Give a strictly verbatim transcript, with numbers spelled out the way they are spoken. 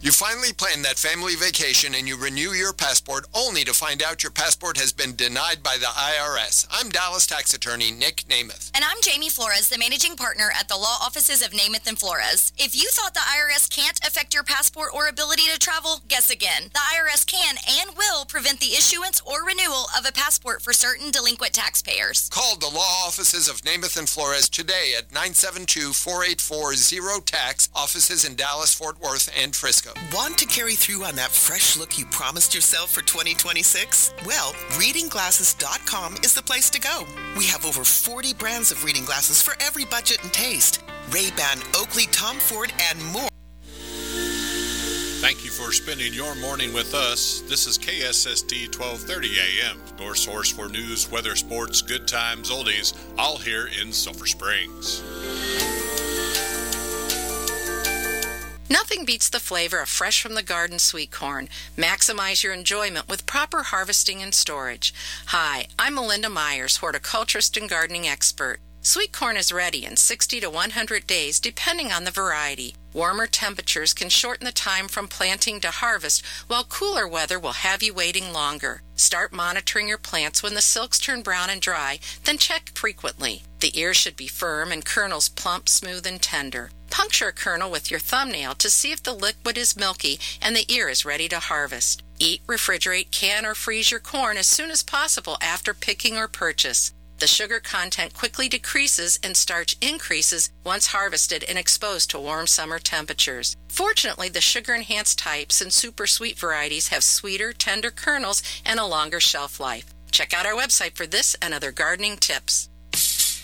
You finally plan that family vacation and you renew your passport only to find out your passport has been denied by the I R S. I'm Dallas tax attorney Nick Namath. And I'm Jamie Flores, the managing partner at the law offices of Namath and Flores. If you thought the I R S can't affect your passport or ability to travel, guess again. The I R S can and will prevent the issuance or renewal of a passport for certain delinquent taxpayers. Call the law offices of Namath and Flores today at nine seven two, four eight four, zero tax, offices in Dallas, Fort Worth, and Frisco. Want to carry through on that fresh look you promised yourself for twenty twenty-six? Well, reading glasses dot com is the place to go. We have over forty brands of reading glasses for every budget and taste. Ray-Ban, Oakley, Tom Ford, and more. Thank you for spending your morning with us. This is K S S T twelve thirty A M, your source for news, weather, sports, good times, oldies, all here in Sulphur Springs. Nothing beats the flavor of fresh from the garden sweet corn. Maximize your enjoyment with proper harvesting and storage. Hi, I'm Melinda Myers, horticulturist and gardening expert. Sweet corn is ready in sixty to one hundred days, depending on the variety. Warmer temperatures can shorten the time from planting to harvest, while cooler weather will have you waiting longer. Start monitoring your plants when the silks turn brown and dry, then check frequently. The ears should be firm and kernels plump, smooth, and tender. Puncture a kernel with your thumbnail to see if the liquid is milky and the ear is ready to harvest. Eat, refrigerate, can, or freeze your corn as soon as possible after picking or purchase. The sugar content quickly decreases and starch increases once harvested and exposed to warm summer temperatures. Fortunately, the sugar-enhanced types and super sweet varieties have sweeter, tender kernels and a longer shelf life. Check out our website for this and other gardening tips.